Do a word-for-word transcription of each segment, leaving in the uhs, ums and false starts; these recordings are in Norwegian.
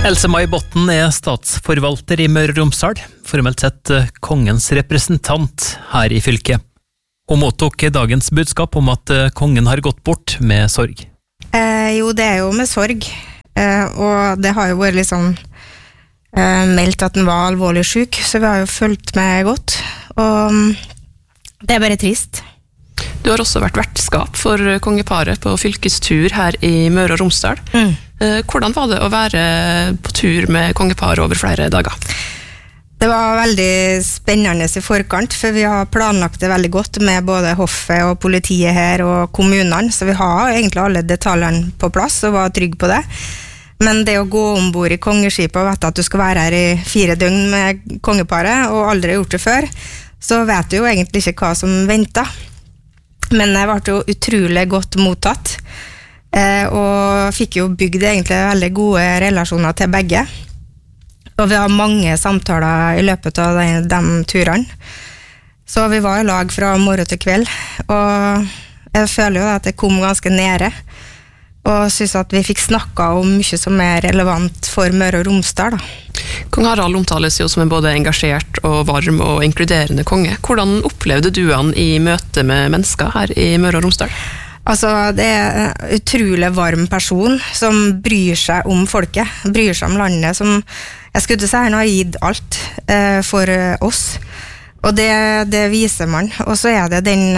Else-May Botten er statsforvalter i Møre og Romsdal, formelt sett kongens representant her i fylket. Hun mottok dagens budskap om at kongen har gått bort med sorg. Eh, jo, det er jo med sorg, eh, og det har jo vært liksom eh, meldt at den var alvorlig syk, så vi har jo fulgt med godt, og det er bare trist. Du har også vært vertskap for kongeparet på fylkestur her i Møre og Romsdal. Mm. Hvordan var det å være på tur med kongeparet over flere dager? Det var veldig spennende i forkant, for vi har planlagt det veldig godt med både hoffet og politiet her og kommunene, så vi har egentlig alle detaljene på plass og var trygg på det. Men det å gå ombord i kongeskipet og vite at du skal være her i fire døgn med kongeparet, og aldri har gjort det før, så vet du jo egentlig ikke hva som venter. Men jeg ble jo utrolig godt mottatt, eh, og fikk jo bygd egentlig veldig gode relasjoner til begge. Og vi har mange samtaler i løpet av de, de turene. Så vi var i lag fra morgen til kveld, og jeg føler jo at jeg kom ganske nære, og synes at vi fikk snakket om mye som er relevant for Møre og Romsdal. Da. Kong Harald omtales jo som en både engasjert og varm og inkluderende konge. Hvordan opplevde du han i møte med mennesker her i Møre og Romsdal? Altså, det er en utrolig varm person som bryr seg om folket, bryr seg om landet, som jeg skulle til å si han har gitt alt eh, for oss. Og det, det viser man. Og så er det den,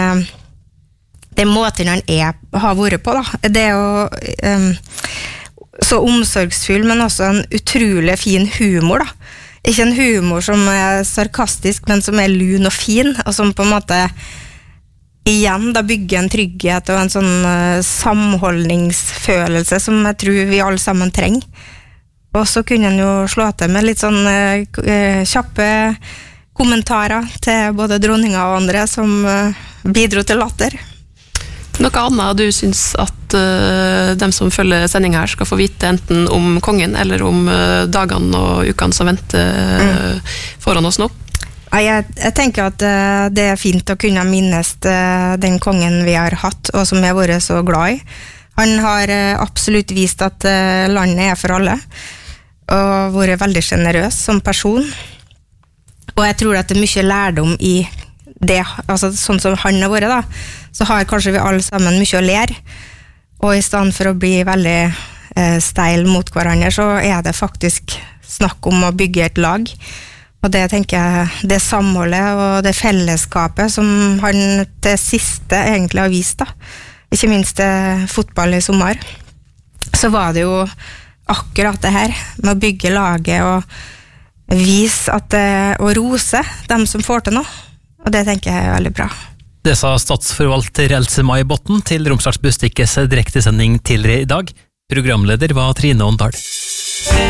den måten han er, har vært på. Da. Det er jo um, så omsorgsfull, men også en utrolig fin humor. Da. Ikke en humor som er sarkastisk, men som er lun og fin, og som på en måte igjen da bygger en trygghet og en sånn uh, samholdningsfølelse som jeg tror vi alle sammen trenger. Og så kunne han jo slå til med litt sånn uh, kjappe kommentarer til både dronninga og andre som uh, bidro til latter. Noe annet du synes at uh, dem som følger sending her skal få vite enten om kongen eller om uh, dagene og ukene som venter uh, mm. foran oss nå? Jeg, jeg tenker at uh, det er fint å kunne minnes uh, den kongen vi har hatt, og som vi har vært så glad i. Han har uh, absolutt vist at uh, landet er for alle, og vært veldig generøs som person. Og jeg tror at det er mye lærdom i det, altså sånn som han har vært da, så har kanskje vi alle sammen mye å lære, og i stedet for å bli veldig uh, steil mot hverandre, så er det faktisk snakk om å bygge et lag. Og det tenker jeg, det samholdet og det fellesskapet som han til siste egentlig har vist da, ikke minst til fotball i sommer, så var det jo akkurat det her, med å bygge laget og vise at det, og rose dem som får til noe, og det tenker jeg er veldig bra. Det sa statsforvalter Else-May Botten til Romsdals Bustikkes direktesending tidligere i dag. Programleder var Trine Åndal.